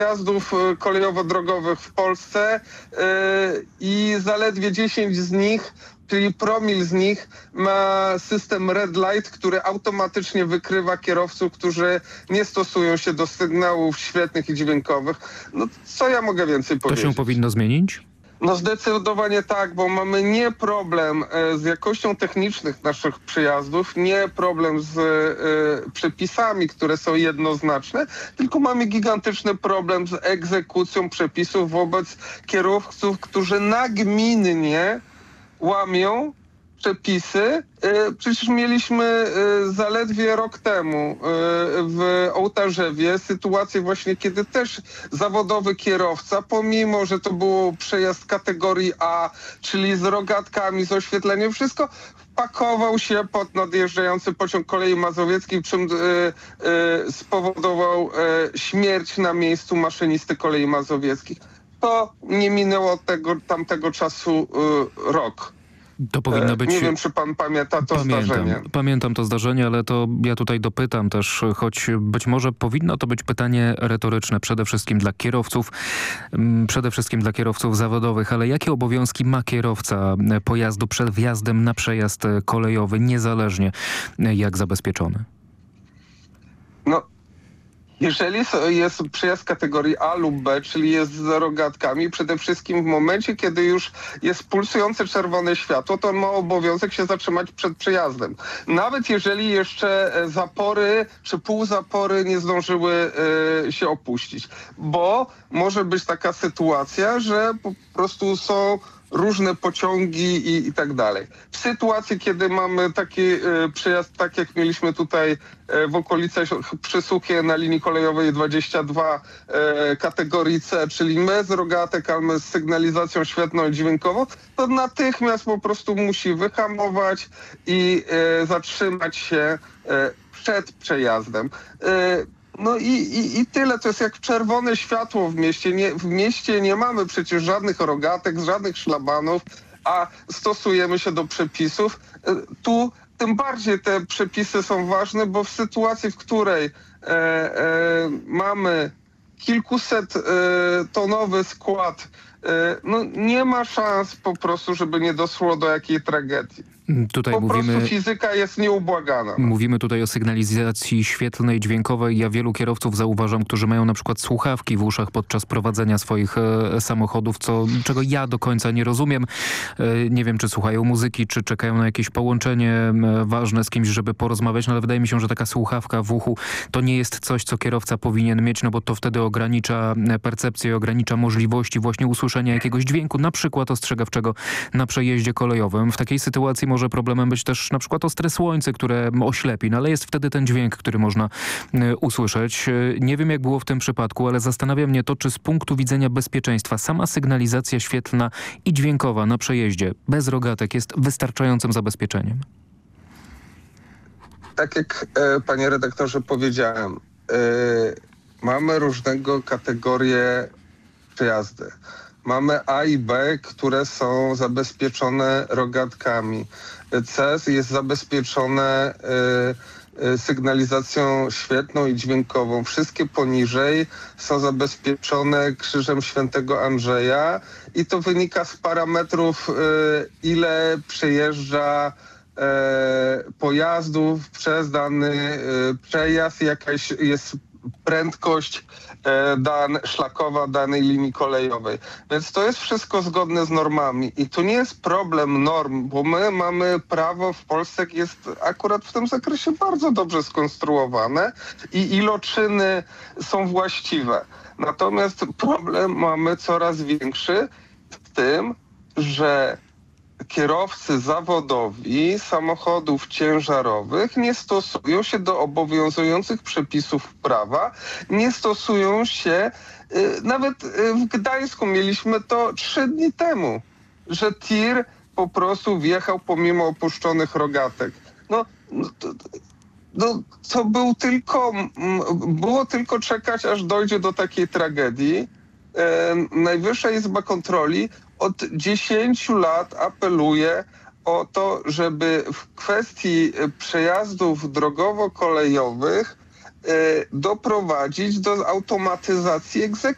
przejazdów kolejowo-drogowych w Polsce i zaledwie 10 z nich, czyli promil z nich, ma system red light, który automatycznie wykrywa kierowców, którzy nie stosują się do sygnałów świetnych i dźwiękowych. No co ja mogę więcej powiedzieć? To się powinno zmienić? No zdecydowanie tak, bo mamy nie problem z jakością technicznych naszych przejazdów, nie problem z przepisami, które są jednoznaczne, tylko mamy gigantyczny problem z egzekucją przepisów wobec kierowców, którzy nagminnie łamią przepisy. Przecież mieliśmy zaledwie rok temu w Ołtarzewie sytuację właśnie, kiedy też zawodowy kierowca, pomimo że to był przejazd kategorii A, czyli z rogatkami, z oświetleniem, wszystko, wpakował się pod nadjeżdżający pociąg kolei mazowieckiej, czym spowodował śmierć na miejscu maszynisty kolei mazowieckich. To nie minęło od tamtego czasu rok. To powinno być... Nie wiem, czy pan pamięta to zdarzenie. Pamiętam to zdarzenie, ale to ja tutaj dopytam też, choć być może powinno to być pytanie retoryczne przede wszystkim dla kierowców zawodowych, ale jakie obowiązki ma kierowca pojazdu przed wjazdem na przejazd kolejowy, niezależnie jak zabezpieczony? No, jeżeli jest przejazd kategorii A lub B, czyli jest z rogatkami, przede wszystkim w momencie, kiedy już jest pulsujące czerwone światło, to on ma obowiązek się zatrzymać przed przejazdem. Nawet jeżeli jeszcze zapory czy półzapory nie zdążyły się opuścić. Bo może być taka sytuacja, że po prostu są różne pociągi i tak dalej. W sytuacji, kiedy mamy taki przejazd, tak jak mieliśmy tutaj w okolicach przy Suchie na linii kolejowej 22 kategorii C, czyli bez rogatek, ale z sygnalizacją świetną i dźwiękową, to natychmiast po prostu musi wyhamować i zatrzymać się przed przejazdem. No i tyle. To jest jak czerwone światło w mieście. W mieście nie mamy przecież żadnych rogatek, żadnych szlabanów, a stosujemy się do przepisów. Tu tym bardziej te przepisy są ważne, bo w sytuacji, w której mamy kilkuset tonowy skład, no nie ma szans po prostu, żeby nie doszło do jakiej tragedii. Tutaj po prostu fizyka jest nieubłagana. Mówimy tutaj o sygnalizacji świetlnej, dźwiękowej. Ja wielu kierowców zauważam, którzy mają na przykład słuchawki w uszach podczas prowadzenia swoich samochodów, czego ja do końca nie rozumiem. Nie wiem, czy słuchają muzyki, czy czekają na jakieś połączenie ważne z kimś, żeby porozmawiać, no ale wydaje mi się, że taka słuchawka w uchu to nie jest coś, co kierowca powinien mieć, no bo to wtedy ogranicza percepcję, ogranicza możliwości właśnie usłyszenia jakiegoś dźwięku, na przykład ostrzegawczego na przejeździe kolejowym. W takiej sytuacji może problemem być też na przykład ostre słońce, które oślepi, no ale jest wtedy ten dźwięk, który można usłyszeć. Nie wiem, jak było w tym przypadku, ale zastanawia mnie to, czy z punktu widzenia bezpieczeństwa sama sygnalizacja świetlna i dźwiękowa na przejeździe bez rogatek jest wystarczającym zabezpieczeniem. Tak jak panie redaktorze powiedziałem, mamy różnego kategorie przejazdy. Mamy A i B, które są zabezpieczone rogatkami. C jest zabezpieczone sygnalizacją świetną i dźwiękową. Wszystkie poniżej są zabezpieczone krzyżem Świętego Andrzeja i to wynika z parametrów, ile przejeżdża pojazdów przez dany przejazd, jakaś jest prędkość szlakowa danej linii kolejowej. Więc to jest wszystko zgodne z normami i tu nie jest problem norm, bo my mamy prawo w Polsce, jest akurat w tym zakresie bardzo dobrze skonstruowane i iloczyny są właściwe. Natomiast problem mamy coraz większy w tym, że kierowcy zawodowi samochodów ciężarowych nie stosują się do obowiązujących przepisów prawa, nie stosują się, nawet w Gdańsku mieliśmy to 3 dni temu, że tir po prostu wjechał pomimo opuszczonych rogatek. To było tylko czekać, aż dojdzie do takiej tragedii. Najwyższa Izba Kontroli od 10 lat apeluje o to, żeby w kwestii przejazdów drogowo-kolejowych doprowadzić do automatyzacji egzekucji.